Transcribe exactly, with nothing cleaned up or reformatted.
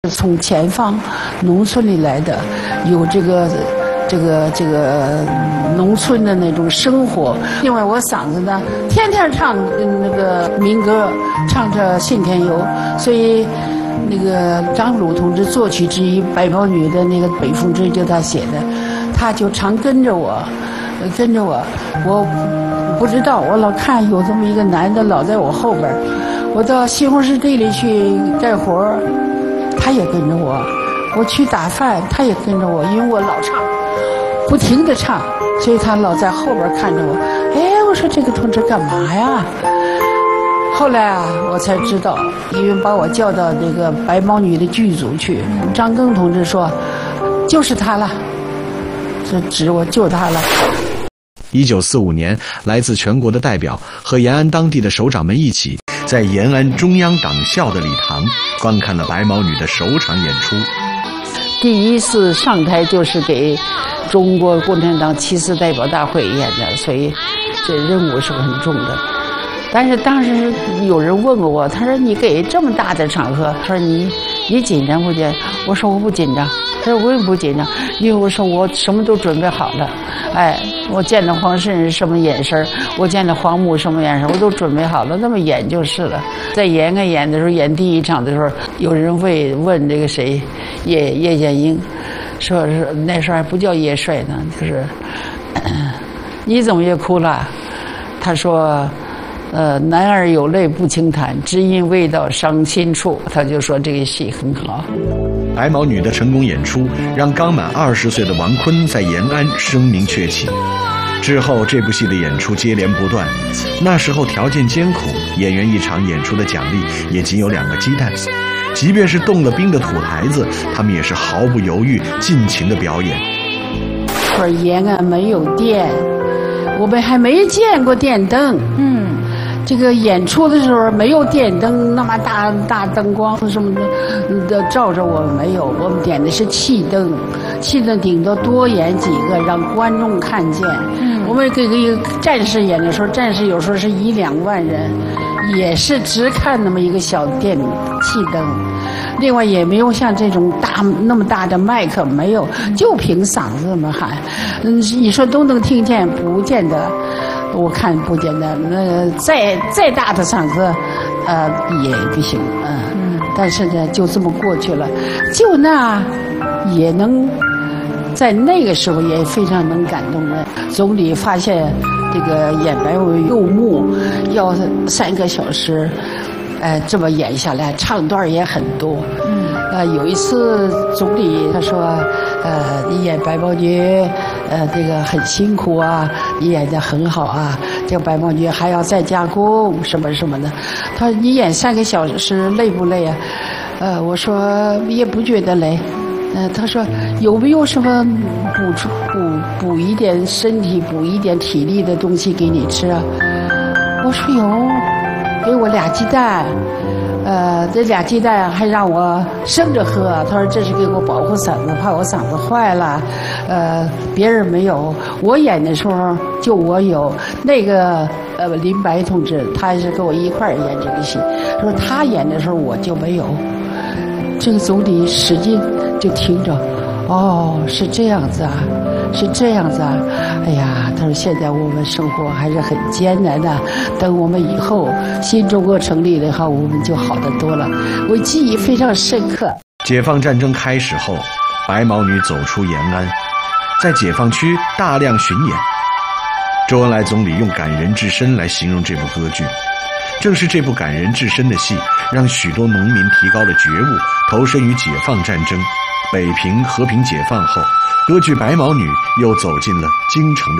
从前方农村里来的，有这个这个这个农村的那种生活。另外，我嗓子呢，天天唱那个民歌，唱着《信天游》，所以那个张鲁同志作曲之一《白毛女》的那个《北风吹》就他写的，他就常跟着我，跟着我，我不知道，我老看有这么一个男的老在我后边，我到西红柿地里去干活，他也跟着我。我去打饭，他也跟着我，因为我老唱，不停地唱，所以他老在后边看着我。哎，我说这个同志干嘛呀？后来啊，我才知道，因为把我叫到那个白毛女的剧组去，张庚同志说，就是他了，这指我就他了。 一九四五年，来自全国的代表和延安当地的首长们一起，在延安中央党校的礼堂观看了白毛女的首场演出。 第一次上台就是给中国共产党七次代表大会演的，所以这任务是很重的。但是当时有人问过我，他说你给这么大的场合，他说你你紧张不紧张？我说我不紧张。他说我也不紧张，因为我说我什么都准备好了。哎，我见到黄慎是什么眼神，我见到黄木什么眼神，我都准备好了，那么演就是了。在延安演的时候，演第一场的时候，有人会问这个谁，叶叶剑英，说是那时候还不叫叶帅呢，就是你怎么也哭了？他说。呃，男儿有泪不轻弹，只因未到伤心处。他就说这个戏很好。 白毛女的成功演出，让刚满二十岁的王坤在延安声名鹊起。之后，这部戏的演出接连不断。那时候条件艰苦，演员一场演出的奖励也仅有两个鸡蛋。即便是冻了冰的土台子，他们也是毫不犹豫、尽情的表演。 说延安没有电，我们还没见过电灯。嗯。这个演出的时候没有电灯，那么大大灯光什么的的照着我们没有，我们点的是气灯，气灯顶多多演几个让观众看见。嗯，我们给给战士演的时候，战士有时候是一两万人，也是只看那么一个小电气灯，另外也没有像这种大那么大的麦克，没有，就凭嗓子这么喊。嗯，你说都能听见，不见得。我看不简单，那再再大的嗓子，呃，也不行，嗯、呃。但是呢，就这么过去了，就那也能在那个时候也非常能感动人。总理发现这个演白毛女柚木要三个小时，呃，这么演下来，唱段也很多。呃，有一次总理他说，呃，你演白毛女。呃，这个很辛苦啊，你演得很好啊。这个白毛女还要再加工什么什么的。他说你演三个小时累不累啊？呃，我说也不觉得累。呃，他说有没有什么补充补补一点身体、补一点体力的东西给你吃啊？我说有，给我俩鸡蛋。呃，这俩鸡蛋还让我生着喝，他说这是给我保护嗓子，怕我嗓子坏了。呃，别人没有，我演的时候就我有。那个呃林白同志，他是跟我一块儿演这个戏，说他演的时候我就没有。这个总理使劲就听着，哦，是这样子啊，是这样子啊。哎呀，他说现在我们生活还是很艰难的，等我们以后新中国成立了后，我们就好得多了。我记忆非常深刻。 解放战争开始后，白毛女走出延安，在解放区大量巡演。周恩来总理用感人至深来形容这部歌剧。正是这部感人至深的戏，让许多农民提高了觉悟，投身于解放战争。北平和平解放后，歌剧《白毛女》又走进了京城的